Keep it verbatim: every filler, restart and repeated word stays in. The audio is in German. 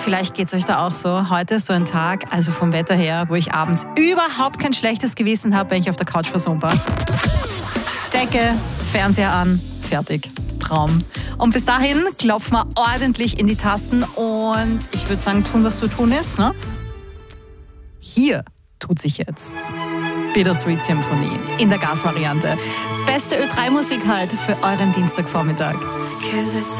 vielleicht geht es euch da auch so. Heute ist so ein Tag, also vom Wetter her, wo ich abends überhaupt kein schlechtes Gewissen habe, wenn ich auf der Couch versumper. Decke, Fernseher an, fertig. Traum. Und bis dahin klopfen wir ordentlich in die Tasten und ich würde sagen, tun, was zu tun ist. Ne? Hier tut sich jetzt Bittersweet Symphonie in der Gas-Variante. Beste Ö drei Musik halt für euren Dienstagvormittag.